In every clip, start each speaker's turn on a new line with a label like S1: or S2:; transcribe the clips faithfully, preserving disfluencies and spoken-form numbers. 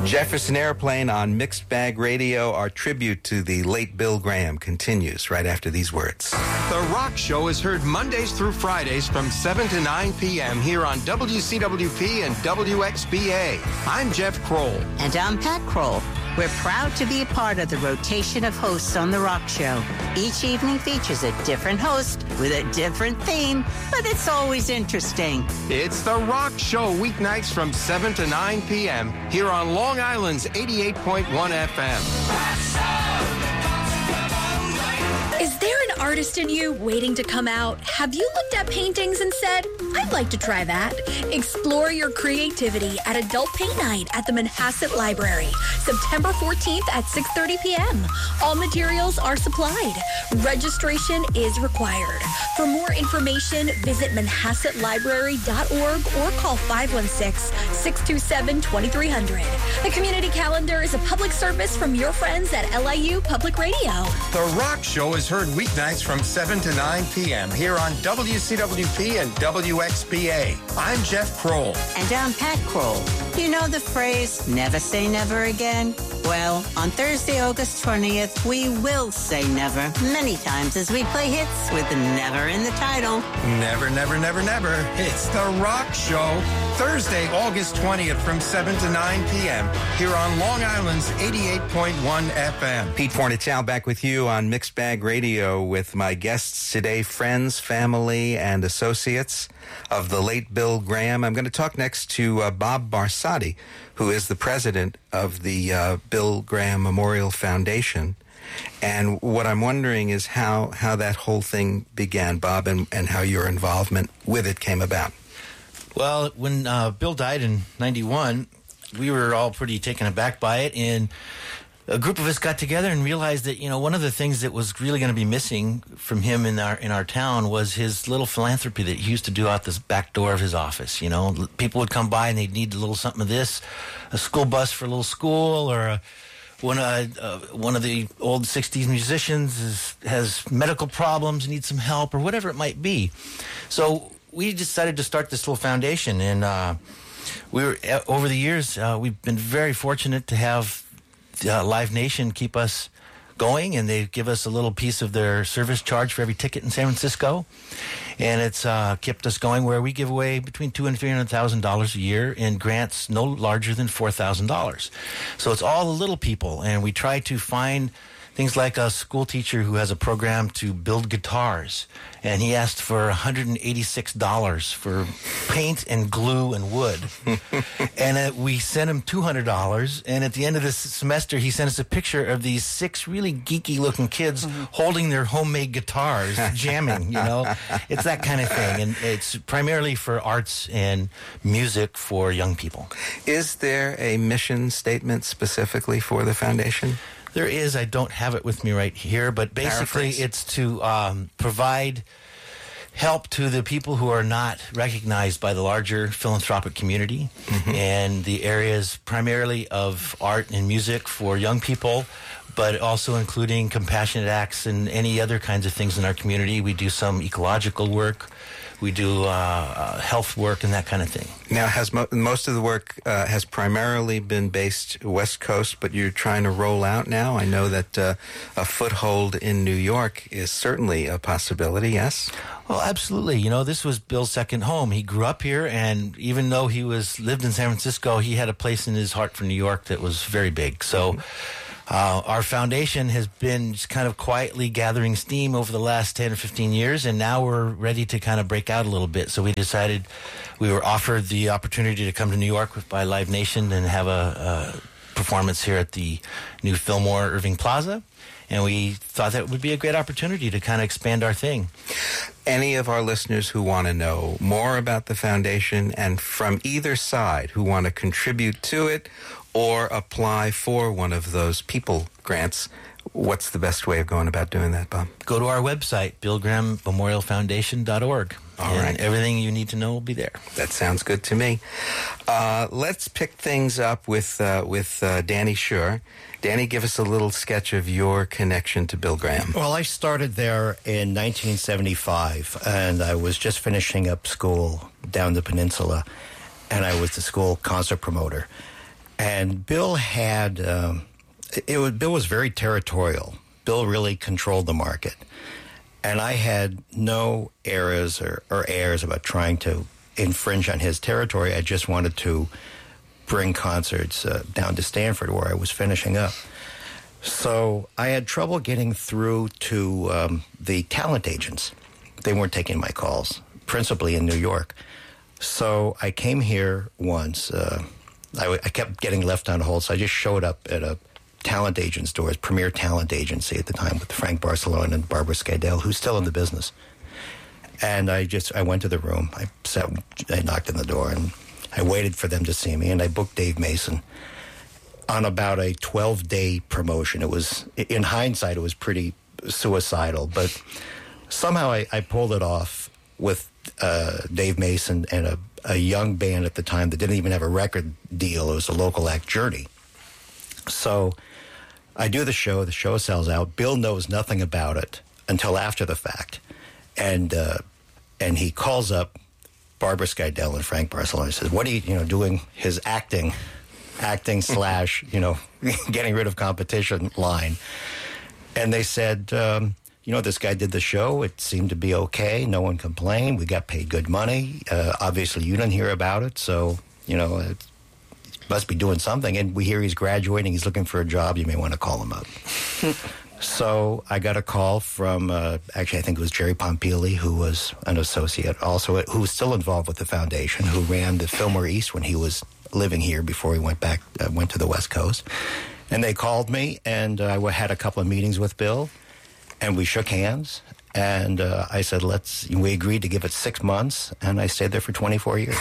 S1: Jefferson Airplane on Mixed Bag Radio. Our tribute to the late Bill Graham continues right after these words.
S2: The Rock Show is heard Mondays through Fridays from seven to nine p.m. here on W C W P and W X B A. I'm Jeff Kroll.
S3: And I'm Pat Kroll. We're proud to be a part of the rotation of hosts on The Rock Show. Each evening features a different host with a different theme, but it's always interesting.
S2: It's The Rock Show, weeknights from seven to nine p.m. here on Long Island's eighty-eight point one F M.
S4: Is there an artist in you waiting to come out? Have you looked at paintings and said, I'd like to try that? Explore your creativity at Adult Paint Night at the Manhasset Library, September fourteenth at six thirty p.m. All materials are supplied. Registration is required. For more information, visit manhasset library dot org or call five one six, six two seven, two three zero zero. The community calendar is a public service from your friends at L I U Public Radio.
S2: The Rock Show is heard weeknights from seven to nine p.m. here on W C W P and W X B A. I'm Jeff Kroll.
S3: And I'm Pat Kroll. You know the phrase, never say never again? Well, on Thursday, August twentieth, we will say never many times as we play hits with never in the title.
S2: Never, never, never, never. It's The Rock Show. Thursday, August twentieth from seven to nine p.m. here on Long Island's eighty-eight point one F M.
S1: Pete Fornachal back with you on Mixed Bag Radio with my guests today, friends, family, and associates of the late Bill Graham. I'm going to talk next to uh, Bob Barsotti, who is the president of the uh, Bill Graham Memorial Foundation. And what I'm wondering is how, how that whole thing began, Bob, and, and how your involvement with it came about.
S5: Well, when uh, Bill died in ninety-one, we were all pretty taken aback by it, and a group of us got together and realized that, you know, one of the things that was really going to be missing from him in our in our town was his little philanthropy that he used to do out this back door of his office. You know, people would come by and they'd need a little something of this, a school bus for a little school, or a, when a, uh, one of the old sixties musicians is, has medical problems, needs some help, or whatever it might be. So we decided to start this little foundation, and uh, we were over the years uh, we've been very fortunate to have Uh, Live Nation keep us going, and they give us a little piece of their service charge for every ticket in San Francisco, and it's uh, kept us going where we give away between two and three hundred thousand dollars a year in grants no larger than four thousand dollars. So it's all the little people, and we try to find things like a school teacher who has a program to build guitars, and he asked for one hundred eighty-six dollars for paint and glue and wood. And uh, we sent him two hundred dollars, and at the end of this semester, he sent us a picture of these six really geeky-looking kids mm-hmm. holding their homemade guitars, jamming, you know. It's that kind of thing, and it's primarily for arts and music for young people.
S1: Is there a mission statement specifically for the foundation?
S5: There is. I don't have it with me right here, but basically Paraphrase. It's to um, provide help to the people who are not recognized by the larger philanthropic community mm-hmm. and the areas primarily of art and music for young people, but also including compassionate acts and any other kinds of things in our community. We do some ecological work. We do uh, uh, health work and that kind of thing.
S1: Now, has mo- most of the work uh, has primarily been based West Coast, but you're trying to roll out now? I know that uh, a foothold in New York is certainly a possibility, yes?
S5: Well, absolutely. You know, this was Bill's second home. He grew up here, and even though he was lived in San Francisco, he had a place in his heart for New York that was very big. So uh, our foundation has been just kind of quietly gathering steam over the last ten or fifteen years, and now we're ready to kind of break out a little bit. So we decided we were offered the opportunity to come to New York with, by Live Nation and have a, a performance here at the new Fillmore Irving Plaza. And we thought that would be a great opportunity to kind of expand our thing.
S1: Any of our listeners who want to know more about the foundation and from either side who want to contribute to it or apply for one of those people grants, what's the best way of going about doing that, Bob?
S5: Go to our website, bill graham memorial foundation dot org.
S1: All
S5: and
S1: right.
S5: Everything you need to know will be there.
S1: That sounds good to me. Uh, let's pick things up with uh, with uh, Danny Schur. Danny, give us a little sketch of your connection to Bill Graham.
S6: Well, I started there in nineteen seventy-five, and I was just finishing up school down the peninsula, and I was the school concert promoter. And Bill had, um, it, it was, Bill was very territorial. Bill really controlled the market. And I had no errors or, or airs about trying to infringe on his territory. I just wanted to bring concerts uh, down to Stanford where I was finishing up. So I had trouble getting through to um, the talent agents. They weren't taking my calls, principally in New York. So I came here once. Uh, I, I kept getting left on hold, so I just showed up at a talent agent store, Premier Talent Agency at the time, with Frank Barcelona and Barbara Skydell, who's still in the business. And I just, I went to the room. I sat, I knocked on the door, and I waited for them to see me, and I booked Dave Mason on about a twelve-day promotion. It was, in hindsight, it was pretty suicidal, but somehow I, I pulled it off with uh, Dave Mason and a, a young band at the time that didn't even have a record deal. It was a local act, Journey. So I do the show. The show sells out. Bill knows nothing about it until after the fact. And uh, and he calls up Barbara Skydell and Frank Barcelona and says, what are you, you know, doing his acting, acting slash, you know, getting rid of competition line. And they said, um, you know, this guy did the show. It seemed to be okay. No one complained. We got paid good money. Uh, obviously, you didn't hear about it. So, you know, it must be doing something. And we hear he's graduating. He's looking for a job. You may want to call him up. So I got a call from, uh, actually, I think it was Jerry Pompili, who was an associate also, who was still involved with the foundation, who ran the Fillmore East when he was living here before he went back, uh, went to the West Coast. And they called me, and uh, I had a couple of meetings with Bill, and we shook hands. And uh, I said, let's, we agreed to give it six months, and I stayed there for twenty-four years.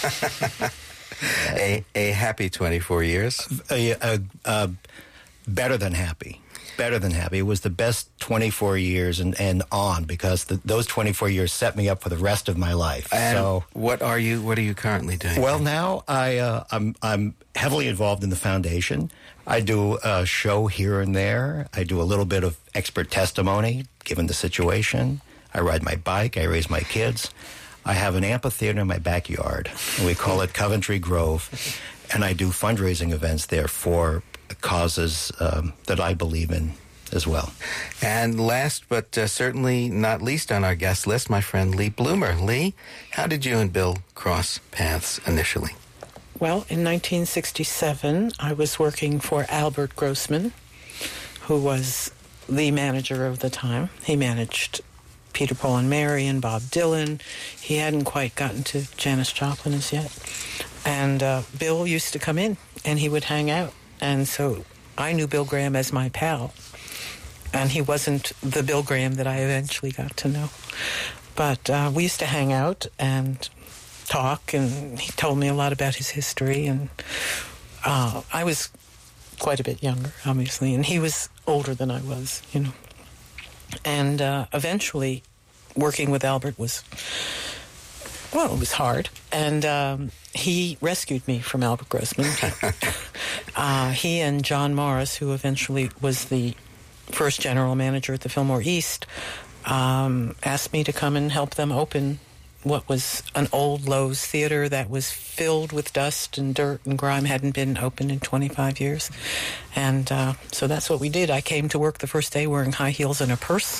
S1: a, a happy twenty-four years?
S6: A, a, a better than happy. Better than happy. It was the best twenty-four years and, and on, because the, those twenty-four years set me up for the rest of my life.
S1: And
S6: so,
S1: what are you? What are you currently doing?
S6: Well, now I uh, I'm I'm heavily involved in the foundation. I do a show here and there. I do a little bit of expert testimony, given the situation. I ride my bike. I raise my kids. I have an amphitheater in my backyard, and we call it Coventry Grove, and I do fundraising events there for causes um, that I believe in as well.
S1: And last but uh, certainly not least on our guest list, my friend Lee Bloomer. Lee, how did you and Bill cross paths initially?
S7: Well, in nineteen sixty-seven, I was working for Albert Grossman, who was the manager of the time. He managed Peter, Paul and Mary and Bob Dylan. He hadn't quite gotten to Janis Joplin as yet. And uh, Bill used to come in, and he would hang out. And so I knew Bill Graham as my pal. And he wasn't the Bill Graham that I eventually got to know. But uh, we used to hang out and talk, and he told me a lot about his history. And uh, I was quite a bit younger, obviously, and he was older than I was, you know. And uh, eventually, working with Albert was, well, it was hard. And um, he rescued me from Albert Grossman. uh, he and John Morris, who eventually was the first general manager at the Fillmore East, um, asked me to come and help them open what was an old Lowe's theater that was filled with dust and dirt and grime, hadn't been open in twenty-five years. And uh, so that's what we did. I came to work the first day wearing high heels and a purse.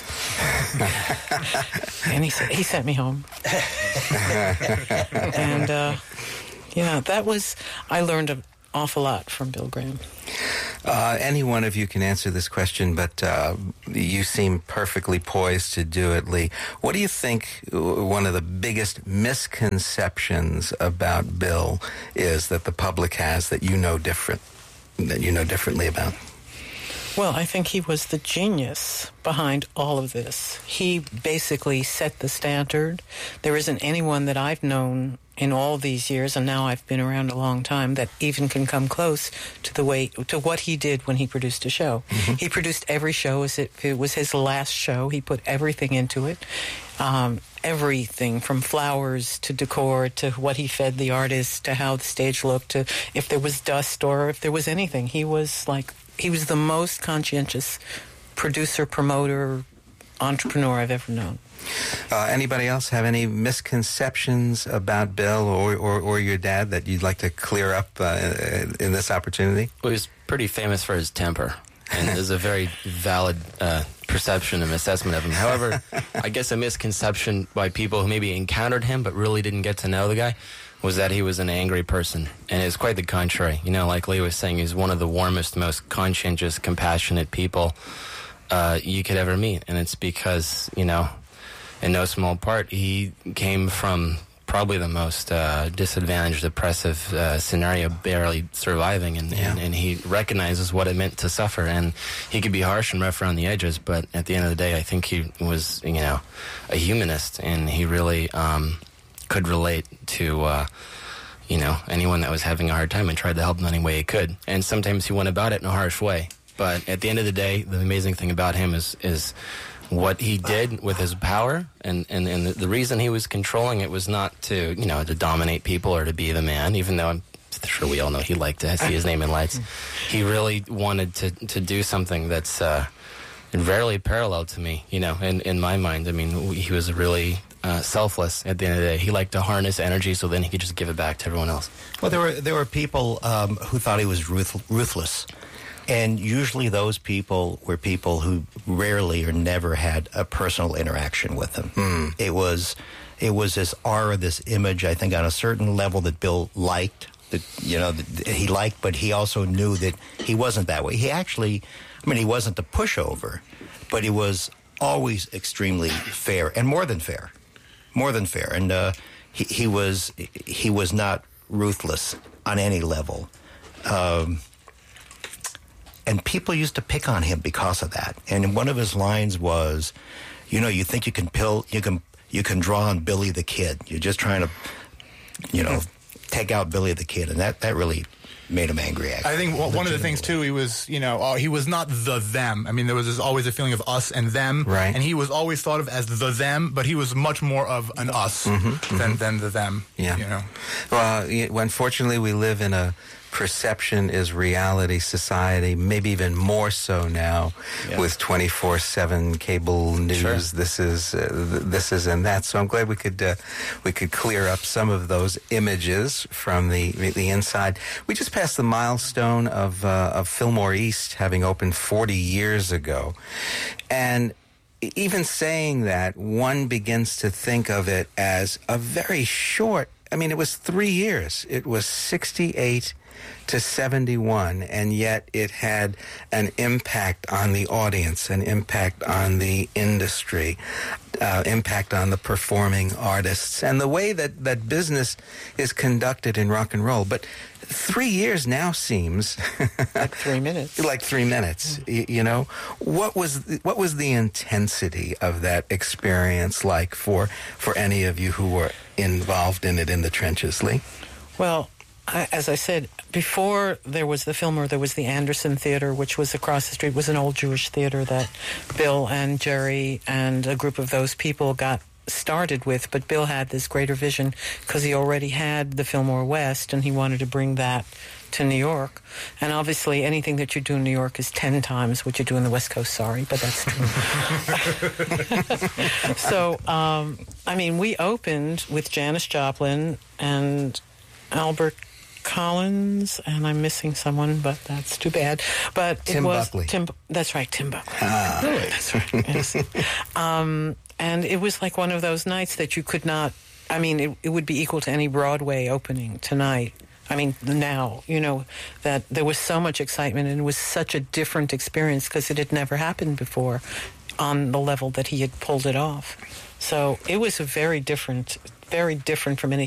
S7: And he, he sent me home. And, uh, yeah, that was, I learned an awful lot from Bill Graham.
S1: Uh, any one of you can answer this question, but uh, you seem perfectly poised to do it, Lee. What do you think one of the biggest misconceptions about Bill is that the public has that you know different, that you know differently about?
S7: Well, I think he was the genius behind all of this. He basically set the standard. There isn't anyone that I've known in all these years, and now I've been around a long time, that even can come close to the way to what he did when he produced a show. Mm-hmm. He produced every show as if it was his last show. He put everything into it. Um, everything from flowers to decor to what he fed the artists to how the stage looked to if there was dust or if there was anything. He was like, he was the most conscientious producer, promoter, entrepreneur I've ever known.
S1: Uh, anybody else have any misconceptions about Bill or, or, or your dad that you'd like to clear up uh, in this opportunity?
S8: Well, he was pretty famous for his temper, and there's a very valid uh, perception and assessment of him. However, I guess a misconception by people who maybe encountered him but really didn't get to know the guy was that he was an angry person, and it's quite the contrary. You know, like Lee was saying, he's one of the warmest, most conscientious, compassionate people uh, you could ever meet, and it's because, you know, in no small part, he came from probably the most uh, disadvantaged, oppressive uh, scenario, barely surviving, and, yeah. and, and he recognizes what it meant to suffer. And he could be harsh and rough around the edges, but at the end of the day, I think he was, you know, a humanist, and he really um, could relate to, uh, you know, anyone that was having a hard time and tried to help in any way he could. And sometimes he went about it in a harsh way. But at the end of the day, the amazing thing about him is is what he did with his power, and, and, and the reason he was controlling it was not to, you know, to dominate people or to be the man, even though I'm sure we all know he liked to see his name in lights. He really wanted to, to do something that's uh, rarely paralleled to me, you know, in, in my mind. I mean, he was really uh, selfless at the end of the day. He liked to harness energy so then he could just give it back to everyone else.
S6: Well, there were, there were people um, who thought he was ruth- ruthless. And usually those people were people who rarely or never had a personal interaction with him. Mm. It was it was this aura, this image, I think, on a certain level that Bill liked, that, you know, that he liked, but he also knew that he wasn't that way. He actually, I mean, he wasn't a pushover, but he was always extremely fair, and more than fair, more than fair. And uh, he, he was he was not ruthless on any level. Um And people used to pick on him because of that. And one of his lines was, you know, you think you can pill, you can you can draw on Billy the Kid. You're just trying to, you know, take out Billy the Kid, and that, that really made him angry. Actually.
S9: I think well, one of the things too, he was, you know, uh, he was not the them. I mean, there was this, always a feeling of us and them,
S1: right?
S9: And he was always thought of as the them, but he was much more of an us mm-hmm, than mm-hmm. than the them.
S1: Yeah,
S9: you know.
S1: Well, unfortunately, we live in a perception is reality society, maybe even more so now yeah. with twenty-four seven cable news. Sure. This is uh, th- this is and that. So I'm glad we could uh, we could clear up some of those images from the the inside. We just passed the milestone of uh, of Fillmore East having opened forty years ago, and even saying that, one begins to think of it as a very short. I mean, it was three years. It was sixty-eight to seventy-one, and yet it had an impact on the audience, an impact on the industry, uh, impact on the performing artists, and the way that, that business is conducted in rock and roll. But three years now seems
S7: like three minutes.
S1: Like three minutes, mm. y- you know. What was the, what was the intensity of that experience like for for any of you who were involved in it in the trenches, Lee?
S7: Well, I, as I said, before there was the Fillmore, there was the Anderson Theater, which was across the street. It was an old Jewish theater that Bill and Jerry and a group of those people got started with. But Bill had this greater vision because he already had the Fillmore West, and he wanted to bring that to New York. And obviously anything that you do in New York is ten times what you do in the West Coast. Sorry, but that's true. So, um, I mean, we opened with Janis Joplin and Albert Collins, and I'm missing someone, but that's too bad. But
S1: Tim
S7: it was
S1: Buckley.
S7: Tim. That's right, Tim Buckley.
S1: Ah.
S7: Really? That's right. Yes. um, and it was like one of those nights that you could not. I mean, it, it would be equal to any Broadway opening tonight. I mean, now, you know, that there was so much excitement, and it was such a different experience because it had never happened before on the level that he had pulled it off. So it was a very different, very different from anything